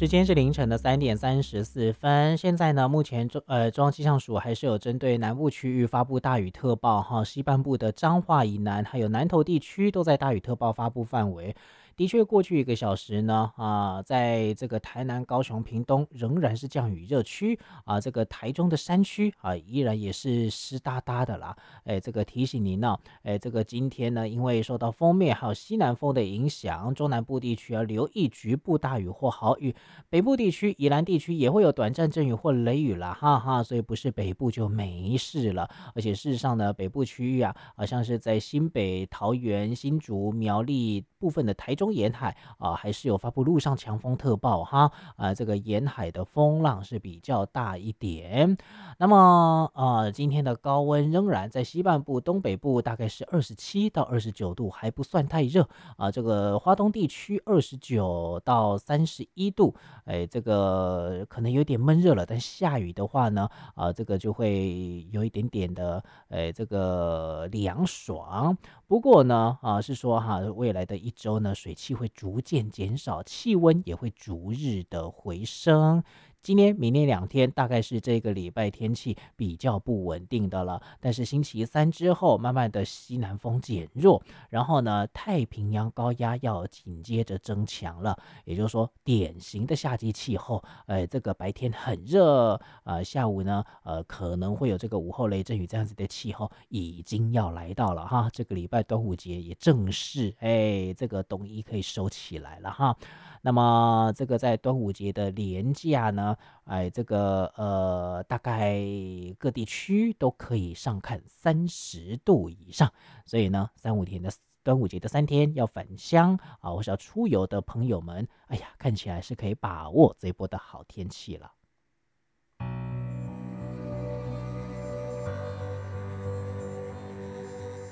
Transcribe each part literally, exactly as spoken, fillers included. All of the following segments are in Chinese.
时间是凌晨的三点三十四分。现在呢，目前中呃中央气象署还是有针对南部区域发布大雨特报哈，西半部的彰化以南还有南投地区都在大雨特报发布范围。的确，过去一个小时呢，啊，在这个台南、高雄、屏东仍然是降雨热区啊，这个台中的山区啊，依然也是湿哒哒的啦。哎，这个提醒您呢，哎，这个今天呢，因为受到锋面还有西南风的影响，中南部地区要留意局部大雨或豪雨，北部地区、宜兰地区也会有短暂阵雨或雷雨啦，哈哈，所以不是北部就没事了。而且事实上呢，北部区域啊，好像是在新北、桃园、新竹、苗栗部分的台中沿海啊，还是有发布陆上强风特报哈，啊，这个沿海的风浪是比较大一点。那么呃，今天的高温仍然在西半部、东北部大概是二十七到二十九度，还不算太热啊。这个花东地区二十九到三十一度，哎，这个可能有点闷热了，但下雨的话呢，啊，这个就会有一点点的，哎，这个凉爽。不过呢，啊，是说哈，未来的一周呢，水汽会逐渐减少，气温也会逐日的回升。今天、明天两天大概是这个礼拜天气比较不稳定的了，但是星期三之后，慢慢的西南风减弱，然后呢，太平洋高压要紧接着增强了，也就是说，典型的夏季气候，呃，这个白天很热，呃，下午呢，呃，可能会有这个午后雷阵雨这样子的气候已经要来到了哈。这个礼拜端午节也正式，哎，这个冬衣可以收起来了哈。那么这个在端午节的连假呢，哎，这个呃，大概各地区都可以上看三十度以上，所以呢，三五天的端午节的三天要返乡啊，或是要出游的朋友们，哎呀，看起来是可以把握这一波的好天气了。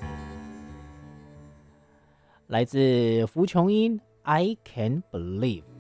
来自福琼英，I Can Believe。